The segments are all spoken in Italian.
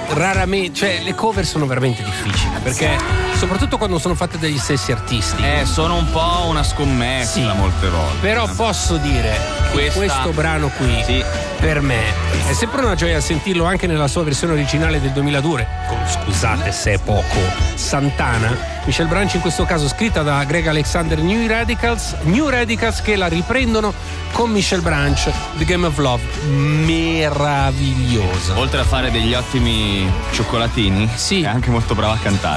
raramente, cioè le cover sono veramente difficili, perché soprattutto quando sono fatte dagli stessi artisti. Sono un po' una scommessa molte volte. Però posso dire che questo brano qui per me è sempre una gioia sentirlo anche nella sua versione originale del 2002 con, scusate se è poco, Santana. Michel Branch in questo caso scritta da Greg Alexander New Radicals che la riprendono con Michel Branch, The Game of Love, meravigliosa. Oltre a fare degli ottimi cioccolatini, è anche molto brava a cantare.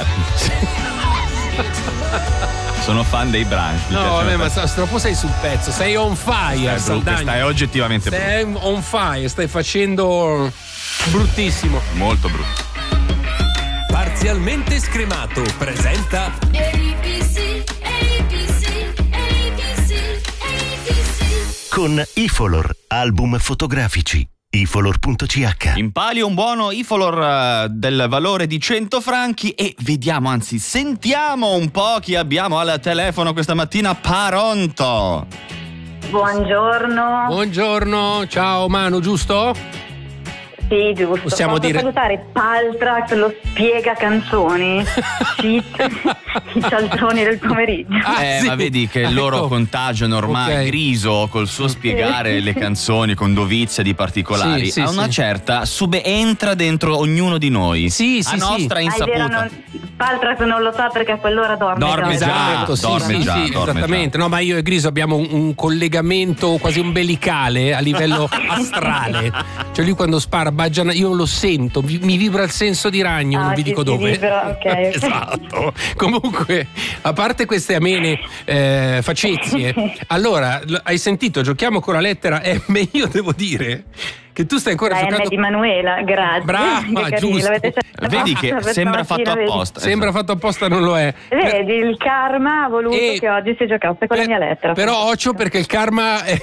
Sono fan dei Branch. No, vabbè, ma troppo sei sul pezzo, sei on fire, Saldagno. Questa è oggettivamente brutta. Sei on fire, stai facendo bruttissimo. Molto brutto. Parzialmente scremato presenta ABC. Con Ifolor, album fotografici. Ifolor.ch. In palio un buono Ifolor del valore di 100 franchi e vediamo, anzi sentiamo un po' chi abbiamo al telefono questa mattina. Pronto? Buongiorno, ciao Manu, giusto? Sì, giusto. Possiamo Posso dire salutare Paltrax, lo spiega canzoni, cheat, i cialtroni del pomeriggio. Ma vedi che il loro contagio ormai griso col suo spiegare le canzoni con dovizia di particolari a una certa subentra dentro ognuno di noi a nostra insaputa. Paltrax non lo sa perché a quell'ora dorme già. Esattamente. No, ma io e Griso abbiamo un collegamento quasi umbilicale a livello astrale. Cioè lui quando spara io lo sento, mi vibra il senso di ragno, non vi dico dove. Okay. Esatto. Comunque, a parte queste amene facezie, allora hai sentito, giochiamo con la lettera M. Io devo dire che tu stai ancora giocando. M di Manuela, grazie. Brava, giusto. Vedi che sembra fatto apposta. Sembra fatto apposta, non lo è. Vedi, il karma ha voluto che oggi si giocasse con la mia lettera. Però occhio, perché il karma è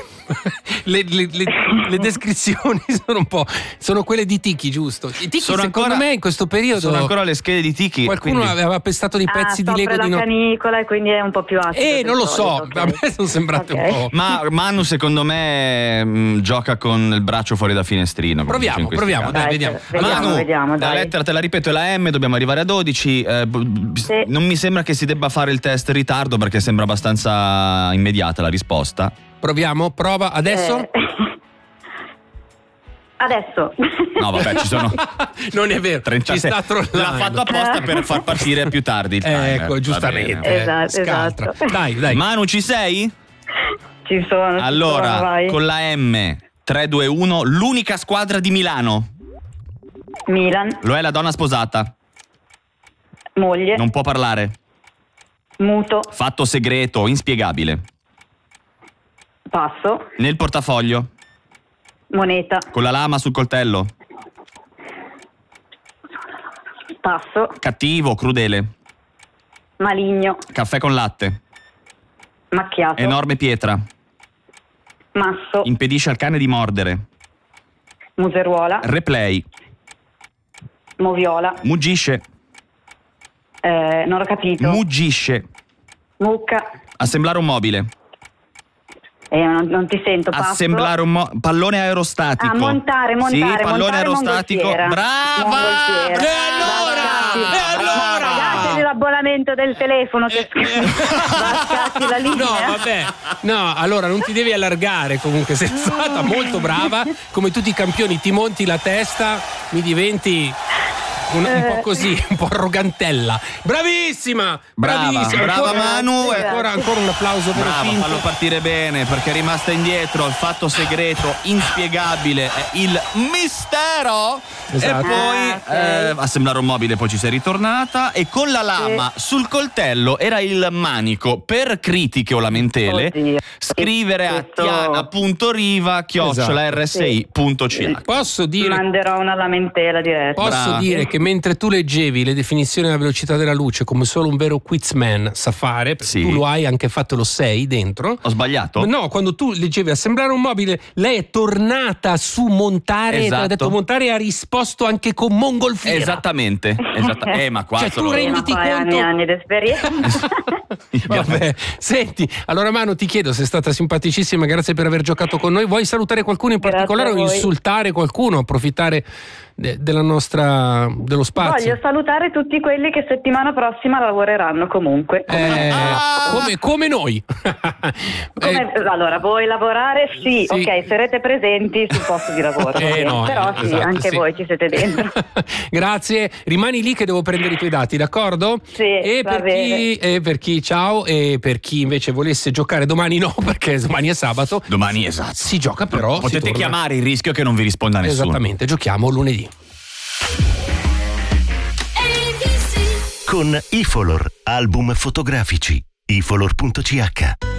le descrizioni sono quelle di Tiki, giusto? I Tiki secondo me in questo periodo sono ancora le schede di Tiki. Qualcuno aveva pestato dei pezzi di Lego di la canicola e quindi è un po' più acido. Non lo so, a me sono sembrate un po'. Ma Manu secondo me gioca con il braccio fuori da finestrino. Proviamo, dai, vediamo. Manu, la lettera te la ripeto, è la M, dobbiamo arrivare a 12. Non mi sembra che si debba fare il test in ritardo perché sembra abbastanza immediata la risposta. Proviamo, prova adesso. Adesso. No, vabbè, ci sono. Non è vero, 36. ci sta trollando. L'ha fatto apposta per far partire più tardi il timer. Ecco, giustamente. Esatto. Dai. Manu, ci sei? Ci sono. Allora, vai. con la M, 3, 2, 1, l'unica squadra di Milano. Milan. Lo è la donna sposata. Moglie. Non può parlare. Muto. Fatto segreto, inspiegabile. Passo. Nel portafoglio. Moneta. Con la lama sul coltello. Passo. Cattivo, crudele. Maligno. Caffè con latte. Macchiato. Enorme pietra. Masso. Impedisce al cane di mordere. Museruola. Replay. Moviola. Muggisce. Non ho capito. Muggisce. Mucca. Assemblare un mobile. Non ti sento. Passo. Assemblare un pallone aerostatico. Montare. Sì, pallone aerostatico. Brava! E allora? Datevi l'abbonamento del telefono che scassi la linea. No, vabbè. No, allora non ti devi allargare, comunque sei stata molto brava. Come tutti i campioni ti monti la testa, mi diventi un po' così, un po' arrogantella. Bravissima! Brava Manu. Ancora un applauso per Brava, fallo partire bene perché è rimasta indietro. Il fatto segreto, inspiegabile, il mistero. Esatto. E poi assemblare un mobile, poi ci sei ritornata. E con la lama sul coltello era il manico. Per critiche o lamentele, scrivere a tiana.riva@rsi.ch. Posso dire? Manderò una lamentela diretta. Posso dire che mentre tu leggevi le definizioni della velocità della luce come solo un vero quizman sa fare, perché tu lo hai anche fatto, lo sei dentro. Ho sbagliato? No, quando tu leggevi assemblare un mobile, lei è tornata su montare, esatto. Ha detto montare e ha risposto anche con mongolfiera. Esattamente. Ma qua cioè tu renditi conto. Anni d'esperienza. Vabbè, senti, allora Manu ti chiedo, sei stata simpaticissima, grazie per aver giocato con noi. Vuoi salutare qualcuno in particolare o insultare qualcuno, approfittare dello spazio. Voglio salutare tutti quelli che settimana prossima lavoreranno comunque. Come noi. Allora, voi lavorare? Sì, ok, sarete presenti sul posto di lavoro. Però esatto, anche voi ci siete dentro. Grazie, rimani lì che devo prendere i tuoi dati, d'accordo? Sì, e per chi ciao, e per chi invece volesse giocare domani no, perché domani è sabato. Domani esatto. Si gioca però. Potete chiamare, il rischio che non vi risponda nessuno. Esattamente, giochiamo lunedì. Con Ifolor, album fotografici. Ifolor.ch